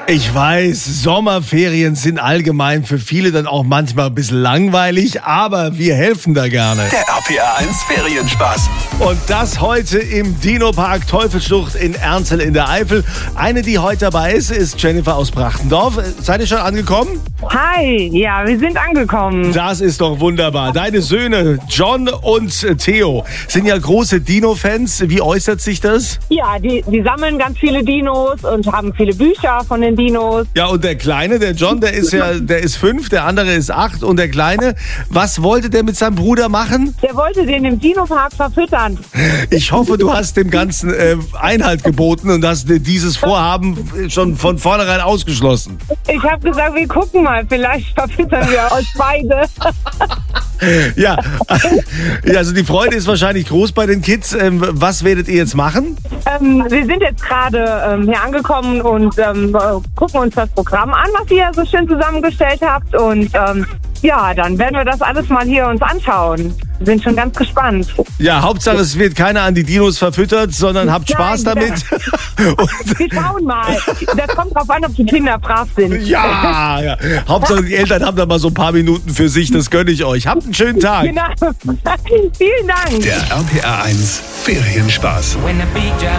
Ich weiß, Sommerferien sind allgemein für viele dann auch manchmal ein bisschen langweilig, aber wir helfen da gerne. Der RPR 1 Ferienspaß. Und das heute im Dino-Park Teufelsschlucht in Ernzel in der Eifel. Eine, die heute dabei ist, ist Jennifer aus Brachtendorf. Seid ihr schon angekommen? Hi, ja, wir sind angekommen. Das ist doch wunderbar. Deine Söhne John und Theo sind ja große Dino-Fans. Wie äußert sich das? Ja, die sammeln ganz viele Dinos und haben viele Bücher von den Dinos. Ja, und der Kleine, der John, der ist 5, der andere ist 8. Und der Kleine, was wollte der mit seinem Bruder machen? Der wollte den im Dino-Park verfüttern. Ich hoffe, du hast dem Ganzen Einhalt geboten und hast dieses Vorhaben schon von vornherein ausgeschlossen. Ich habe gesagt, wir gucken mal, vielleicht verfüttern wir euch beide. Ja, also die Freude ist wahrscheinlich groß bei den Kids. Was werdet ihr jetzt machen? Wir sind jetzt gerade hier angekommen und gucken uns das Programm an, was ihr so schön zusammengestellt habt. Und ja, dann werden wir das alles mal hier uns anschauen. Sind schon ganz gespannt. Ja, Hauptsache es wird keiner an die Dinos verfüttert, sondern habt Spaß damit. Wir schauen mal. Das kommt drauf an, ob die Kinder brav sind. Ja. Hauptsache die Eltern haben da mal so ein paar Minuten für sich, das gönne ich euch. Habt einen schönen Tag. Genau. Vielen Dank. Der RPR 1 Ferienspaß.